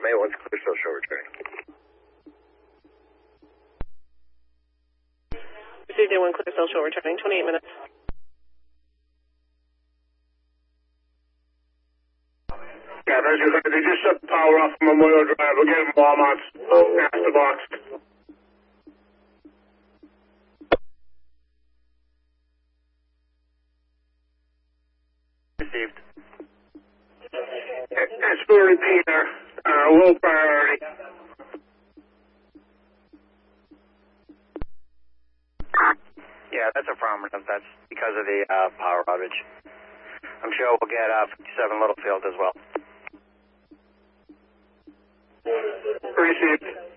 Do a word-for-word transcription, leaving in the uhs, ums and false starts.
May one's clear, still show returning. Received A one, clear, still show returning, twenty-eight minutes. Yeah, they just shut the power off from Memorial Drive. We're getting Walmart's past the box. Received. That's for repeater. Uh, low priority. Yeah, that's affirmative. That's because of the uh, power outage. I'm sure we'll get uh, fifty-seven Littlefield as well. Received.